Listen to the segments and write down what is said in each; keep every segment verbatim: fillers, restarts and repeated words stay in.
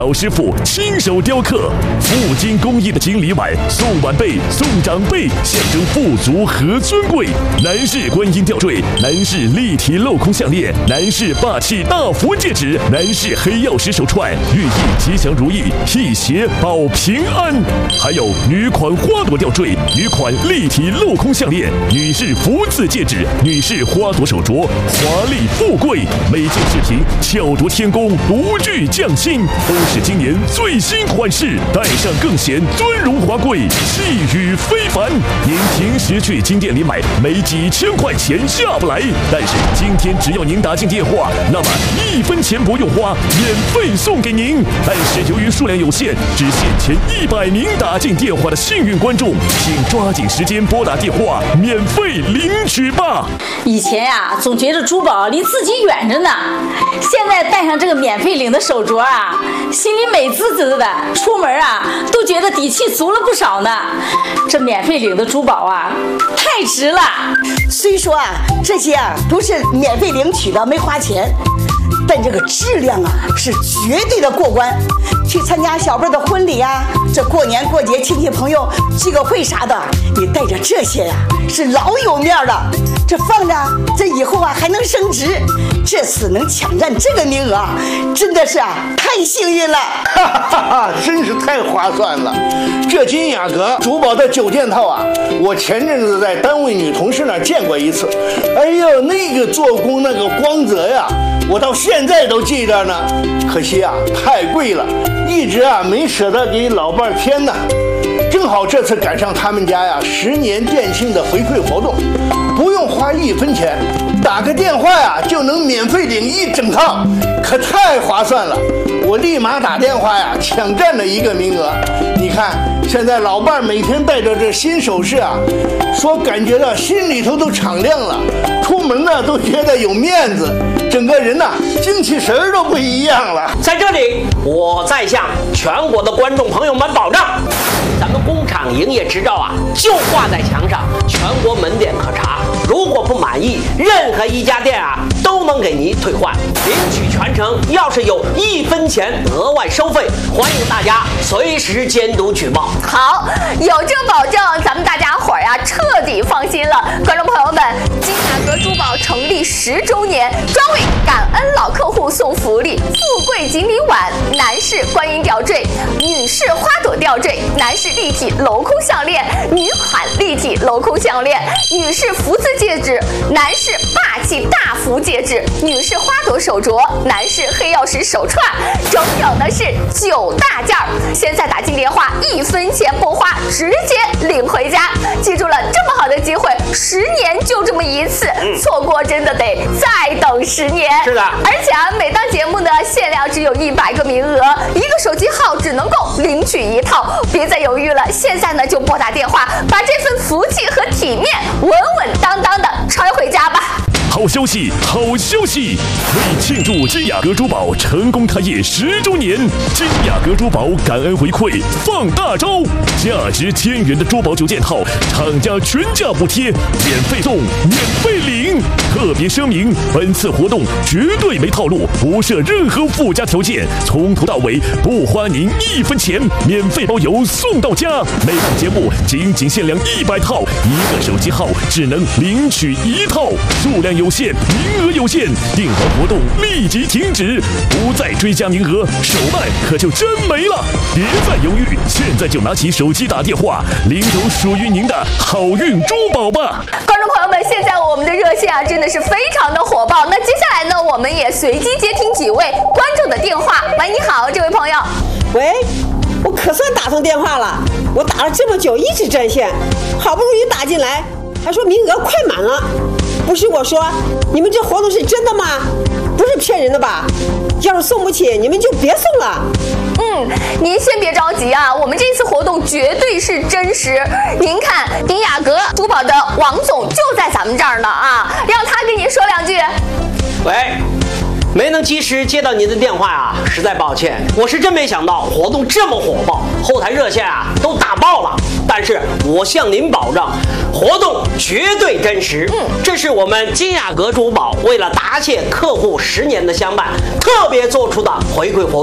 老师傅亲手雕刻，富金工艺的锦鲤碗送晚辈送长辈，象征富足和尊贵。男士观音吊坠，男士立体镂空项链，男士霸气大福戒指，男士黑曜石手串，寓意吉祥如意，辟邪保平安。还有女款花朵吊坠，女款立体镂空项链，女士福字戒指，女士花朵手镯，华丽富贵。每件饰品巧夺天工，独具匠心，都是今年最新款式，戴上更显尊荣华贵，气宇非凡。您平时去金店里买，没几千块钱下不来，但是今天只要您打进电话，那么一分钱不用花，免费送给您。但是由于数量有限，只限前一百名打进电话的幸运观众，请抓紧时间拨打电话，免费领取吧。 以前呀、啊，总觉得珠宝离自己远着呢，现在戴上这个免费领的手镯啊，心里美滋滋的，出门啊都觉得底气足了不少呢。这免费领的珠宝啊，太值了。 虽说啊，这些啊都是免费领取的，没花钱，但这个质量啊是绝对的过关。去参加小辈的婚礼啊，这过年过节亲戚朋友聚个会啥的，你带着这些呀、啊，是老有面的。这放着，这以后啊还能升值。这次能抢占这个名额，真的是啊太幸运了， 哈哈哈，真是太划算了。这金雅阁珠宝的九件套啊，我前阵子在单位女同事那儿见过一次。哎呦，那个做工那个光泽呀，我到现在都记着呢。可惜啊，太贵了，一直啊没舍得给老伴儿添呢。正好这次赶上他们家呀十年店庆的回馈活动，不用花一分钱，打个电话呀就能免费领一整套，可太划算了。我立马打电话呀抢占了一个名额。你看现在老伴每天带着这新首饰啊，说感觉到心里头都敞亮了，出门呢都觉得有面子，整个人呐精气神儿都不一样了。 在这里，我再向全国的观众朋友们保证，咱们工厂营业执照啊就挂在墙上，全国门店可查。如果不满意，任何一家店啊都能给您退换，领取全程要是有一分钱额外收费，欢迎大家随时监督举报。 好，有这保证，咱们大家伙儿呀彻底放心了。观众朋友们，金雅阁珠宝成立十周年，专为感恩老客户送福利，富贵锦鲤碗，男士观音吊坠，女士花朵吊坠，男士立体镂空项链，女款立体镂空项链，女士福字戒指，男士霸气大福戒指，女士花朵手镯，男士黑曜石手串，整整的是九大件儿。现在打进电话，一分钱不花，直接领回家。记住了，这么好的机会，十年就这么一次，错过真的得再等十年。 是的， 而且啊，每档节目呢限量只有一百个名额，一个手机号只能够领取一套，别再犹豫了，现在呢就拨打电话，把这份福气和体面稳稳当当的揣回家吧。 好消息，好消息！为庆祝金雅阁珠宝成功开业十周年，金雅阁珠宝感恩回馈放大招，价值千元的珠宝九件套，厂家全价补贴，免费送，免费领。特别声明，本次活动绝对没套路，不设任何附加条件，从头到尾不花您一分钱，免费包邮送到家。每档节目仅仅限量一百套，一个手机号只能领取一套，数量有限，名额有限，订完活动立即停止，不再追加名额，手慢可就真没了。别再犹豫，现在就拿起手机打电话，领走属于您的好运珠宝吧！ 观众朋友们，现在我们的热线啊真的是非常的火爆。那接下来呢，我们也随机接听几位观众的电话。喂，你好，这位朋友。 喂，我可算打通电话了，我打了这么久一直占线，好不容易打进来，还说名额快满了。不是我说，你们这活动是真的吗？不是骗人的吧？要是送不起，你们就别送了。 嗯，您先别着急啊，我们这次活动绝对是真实。您看，金雅阁珠宝的王总就在咱们这儿呢啊，让他跟您说两句。 喂，没能及时接到您的电话啊，实在抱歉。我是真没想到活动这么火爆，后台热线啊都打爆了。但是我向您保证，活动绝对真实。嗯，这是我们金雅阁珠宝为了答谢客户十年的相伴，特别做出的回馈活动。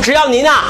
只要您啊